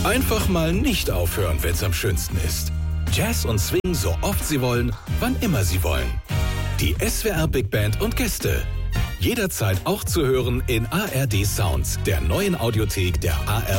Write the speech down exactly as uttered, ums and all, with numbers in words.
Einfach mal nicht aufhören, wenn's am schönsten ist. Jazz und Swing so oft Sie wollen, wann immer Sie wollen. Die S W R Big Band und Gäste. Jederzeit auch zu hören in A R D Sounds, der neuen Audiothek der A R